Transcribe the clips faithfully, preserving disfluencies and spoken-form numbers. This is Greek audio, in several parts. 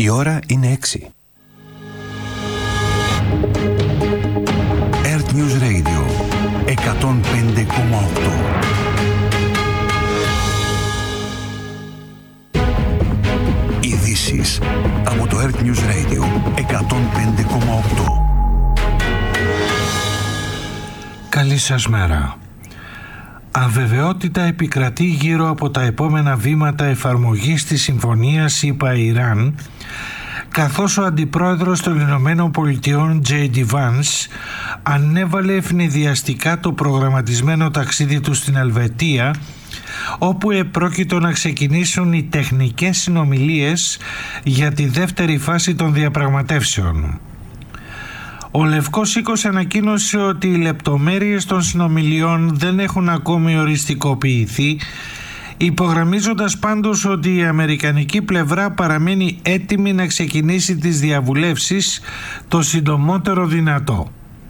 Η ώρα είναι έξι. Earth News Radio εκατόν πέντε κόμμα οκτώ. Ειδήσεις από το Earth News Radio εκατόν πέντε κόμμα οκτώ. Καλή σας μέρα. Αβεβαιότητα επικρατεί γύρω από τα επόμενα βήματα εφαρμογής της συμφωνίας ΗΠΑ-Ιράν, καθώς ο αντιπρόεδρος των Ηνωμένων Πολιτειών τζέι ντι Vance ανέβαλε ευνηδιαστικά το προγραμματισμένο ταξίδι του στην Ελβετία, όπου επρόκειτο να ξεκινήσουν οι τεχνικές συνομιλίες για τη δεύτερη φάση των διαπραγματεύσεων. Ο Λευκός Οίκος ανακοίνωσε ότι οι λεπτομέρειες των συνομιλιών δεν έχουν ακόμη οριστικοποιηθεί, υπογραμμίζοντας πάντως ότι η αμερικανική πλευρά παραμένει έτοιμη να ξεκινήσει τις διαβουλεύσεις το συντομότερο δυνατό.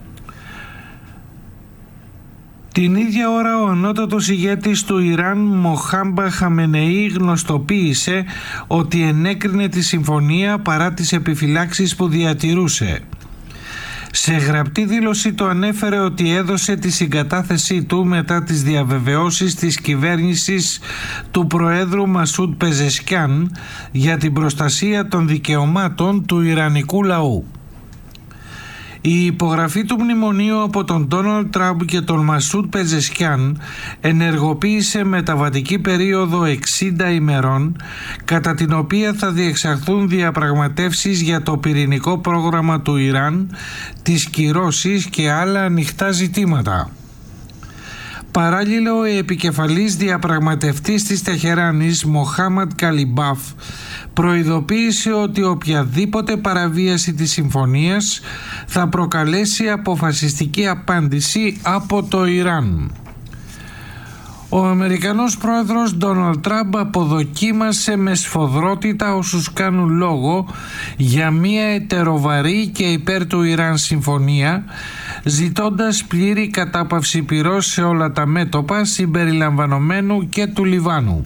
Την ίδια ώρα ο ανώτατος ηγέτης του Ιράν, Μοχάμπα Χαμενεή, γνωστοποίησε ότι ενέκρινε τη συμφωνία παρά τις επιφυλάξεις που διατηρούσε. Σε γραπτή δήλωση το ανέφερε ότι έδωσε τη συγκατάθεσή του μετά τις διαβεβαιώσεις της κυβέρνησης του Προέδρου Μασούντ Πεζεσκιάν για την προστασία των δικαιωμάτων του Ιρανικού λαού. Η υπογραφή του μνημονίου από τον Ντόναλντ Τραμπ και τον Μασούντ Πεζεσκιάν ενεργοποίησε μεταβατική περίοδο εξήντα ημερών, κατά την οποία θα διεξαχθούν διαπραγματεύσεις για το πυρηνικό πρόγραμμα του Ιράν, τις κυρώσεις και άλλα ανοιχτά ζητήματα. Παράλληλα, ο επικεφαλής διαπραγματευτής της Τεχεράνης, Μοχάμαντ Καλιμπάφ, προειδοποίησε ότι οποιαδήποτε παραβίαση της συμφωνίας θα προκαλέσει αποφασιστική απάντηση από το Ιράν. Ο Αμερικανός πρόεδρος Ντόναλντ Τραμπ αποδοκίμασε με σφοδρότητα όσους κάνουν λόγο για μια ετεροβαρή και υπέρ του Ιράν συμφωνία, ζητώντας πλήρη κατάπαυση πυρός σε όλα τα μέτωπα συμπεριλαμβανομένου και του Λιβάνου.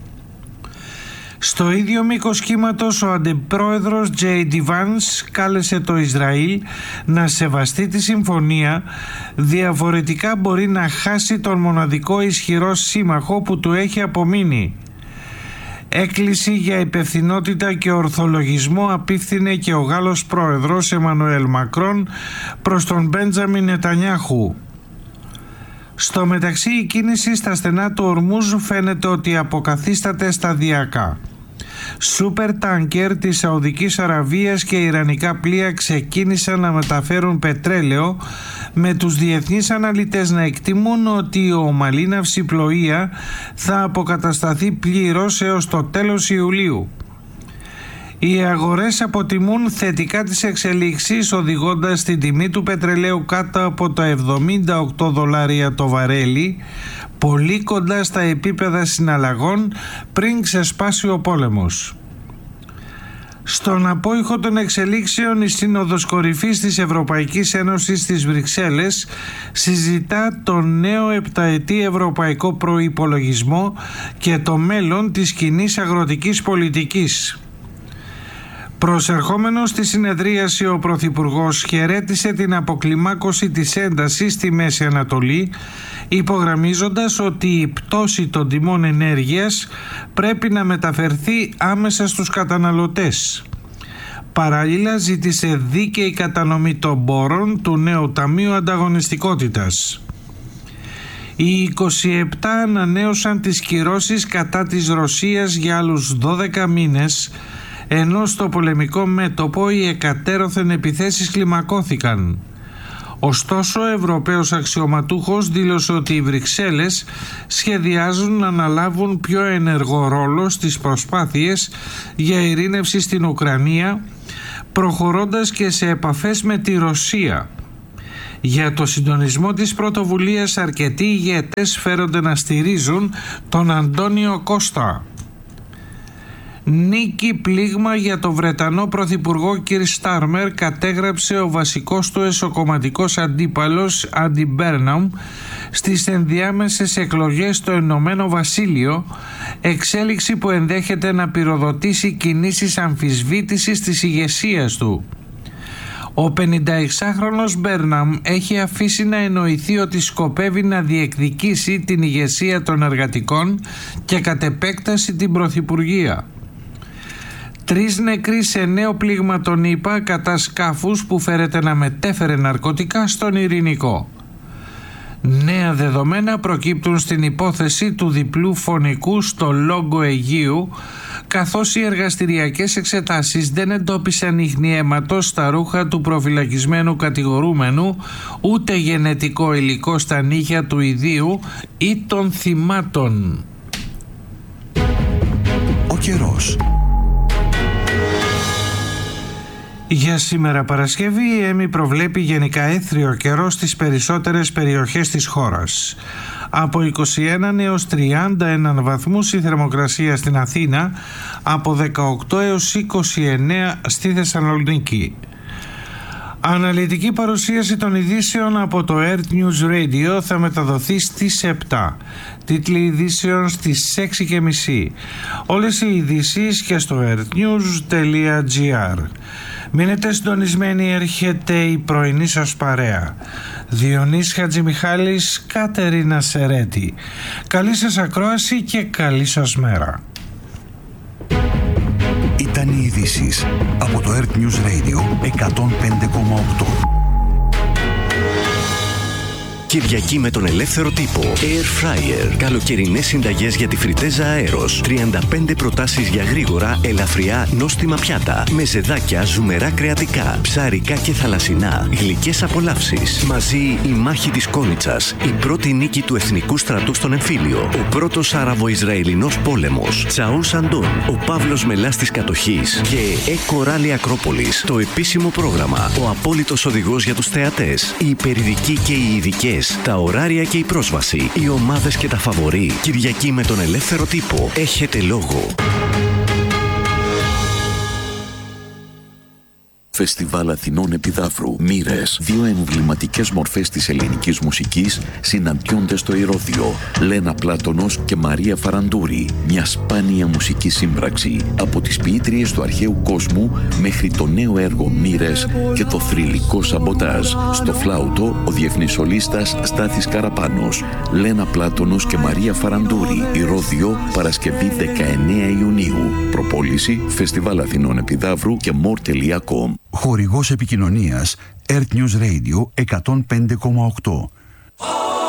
Στο ίδιο μήκος κύματος ο αντιπρόεδρος τζέι ντι Vance κάλεσε το Ισραήλ να σεβαστεί τη συμφωνία, διαφορετικά μπορεί να χάσει τον μοναδικό ισχυρό σύμμαχο που του έχει απομείνει. Έκκληση για υπευθυνότητα και ορθολογισμό απίφθινε και ο Γάλλος πρόεδρος Εμμανουέλ Μακρόν προς τον Μπέντζαμιν Νετανιάχου. Στο μεταξύ, η κίνηση στα στενά του Ορμούζ φαίνεται ότι αποκαθίσταται σταδιακά. Σούπερ τάνκερ της Σαουδικής Αραβίας και ιρανικά πλοία ξεκίνησαν να μεταφέρουν πετρέλαιο, με τους διεθνείς αναλυτές να εκτιμούν ότι η ομαλή ναυσιπλοεία θα αποκατασταθεί πλήρως έως το τέλος Ιουλίου. Οι αγορές αποτιμούν θετικά τις εξελίξεις, οδηγώντας την τιμή του πετρελαίου κάτω από τα εβδομήντα οκτώ δολάρια το βαρέλι, πολύ κοντά στα επίπεδα συναλλαγών πριν ξεσπάσει ο πόλεμος. Στον απόϊχο των εξελίξεων, η Σύνοδος Κορυφής της Ευρωπαϊκής Ένωσης στις Βρυξέλλες συζητά τον νέο επταετή ευρωπαϊκό προϋπολογισμό και το μέλλον της κοινής αγροτικής πολιτικής. Προσερχόμενος στη συνεδρίαση, ο Πρωθυπουργός χαιρέτησε την αποκλιμάκωση της έντασης στη Μέση Ανατολή, υπογραμμίζοντας ότι η πτώση των τιμών ενέργειας πρέπει να μεταφερθεί άμεσα στους καταναλωτές. Παράλληλα, ζήτησε δίκαιη κατανομή των πόρων του νέου Ταμείου Ανταγωνιστικότητας. Οι είκοσι επτά ανανέωσαν τις κυρώσεις κατά της Ρωσίας για άλλους δώδεκα μήνες, ενώ στο πολεμικό μέτωπο οι εκατέρωθεν επιθέσεις κλιμακώθηκαν. Ωστόσο, ο Ευρωπαίος αξιωματούχος δήλωσε ότι οι Βρυξέλλες σχεδιάζουν να αναλάβουν πιο ενεργό ρόλο στις προσπάθειες για ειρήνευση στην Ουκρανία, προχωρώντας και σε επαφές με τη Ρωσία. Για το συντονισμό της πρωτοβουλίας, αρκετοί ηγέτες φέρονται να στηρίζουν τον Αντώνιο Κώστα. Νίκη πλήγμα για το Βρετανό Πρωθυπουργό Κιρ Στάρμερ, κατέγραψε ο βασικός του εσωκομματικός αντίπαλος Άντι Μπέρναμ στις ενδιάμεσες εκλογές στο Ηνωμένο Βασίλειο, εξέλιξη που ενδέχεται να πυροδοτήσει κινήσεις αμφισβήτησης της ηγεσίας του. Ο πενηνταεξάχρονος Μπέρναμ έχει αφήσει να εννοηθεί ότι σκοπεύει να διεκδικήσει την ηγεσία των εργατικών και κατ' επέκταση την πρωθυπουργία. Τρεις νεκροί σε νέο πλήγμα των ΗΠΑ κατά σκάφους που φέρεται να μετέφερε ναρκωτικά στον Ειρηνικό. Νέα δεδομένα προκύπτουν στην υπόθεση του διπλού φωνικού στο Λόγκο Αιγαίου, καθώς οι εργαστηριακές εξετάσεις δεν εντόπισαν ίχνη αίματος στα ρούχα του προφυλακισμένου κατηγορούμενου, ούτε γενετικό υλικό στα νύχια του ιδίου ή των θυμάτων. Ο καιρός. Για σήμερα Παρασκευή η ΕΜΗ προβλέπει γενικά έθριο καιρό στις περισσότερες περιοχές της χώρας. Από είκοσι ένα έως τριάντα ένα βαθμούς η θερμοκρασία στην Αθήνα, από δεκαοκτώ έως είκοσι εννέα στη Θεσσαλονίκη. Αναλυτική παρουσίαση των ειδήσεων από το Earth News Radio θα μεταδοθεί στις επτά. Τίτλοι ειδήσεων στις έξι και μισή. Όλες οι ειδήσεις και στο earthnews τελεία gr. Μείνετε συντονισμένοι, έρχεται η πρωινή σας παρέα. Διονύς Χατζημιχάλης, Κατερίνα Σερέτη. Καλή σας ακρόαση και καλή σας μέρα. Ήταν οι ειδήσεις από το Earth News Radio εκατόν πέντε κόμμα οκτώ. Κυριακή με τον ελεύθερο τύπο. Air Fryer. Καλοκαιρινές συνταγές για τη φριτέζα αέρος. τριάντα πέντε προτάσεις για γρήγορα, ελαφριά, νόστιμα πιάτα. Με ζεδάκια, ζουμερά κρεατικά, ψαρικά και θαλασσινά. Γλυκές απολαύσεις. Μαζί η μάχη της Κόνιτσας. Η πρώτη νίκη του εθνικού στρατού στον εμφύλιο. Ο πρώτος Άραβο-Ισραηλινός πόλεμος. Τσαού Σαντών. Ο Παύλος Μελάς της κατοχής. Και Ε Κοράλη Ακρόπολης. Το επίσημο πρόγραμμα. Ο απόλυτος οδηγός για τους θεατές. Οι υπερειδικοί και οι ειδικές. Τα ωράρια και η πρόσβαση, οι ομάδες και τα φαβορί. Κυριακή με τον ελεύθερο τύπο. Έχετε λόγο. Φεστιβάλ Αθηνών Επιδάφρου. Μοίρες. Δύο εμβληματικές μορφές της ελληνικής μουσικής συναντιόνται στο Ηρώδειο. Λένα Πλάτωνος και Μαρία Φαραντούρη. Μια σπάνια μουσική σύμπραξη. Από τις ποιήτριες του αρχαίου κόσμου μέχρι το νέο έργο Μοίρες και το θρυλικό Σαμποτάζ. Στο φλάουτο ο διεθνής σολίστας Στάθης Καραπάνος. Λένα Πλάτωνος και Μαρία Φαραντούρη. Ηρώδειο, Παρασκευή δεκαεννέα Ιουνίου. Προπόληση Φεστιβάλ Αθηνών Επιδάφρου και more τελεία com. Χορηγός επικοινωνίας Earth News Radio εκατόν πέντε κόμμα οκτώ.